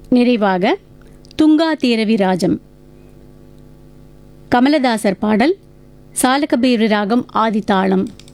நிறைவாக துங்கா தீரவி ராஜம் கமலதாசர் பாடல் சாலகபேரி ராகம் ஆதிதாளம்.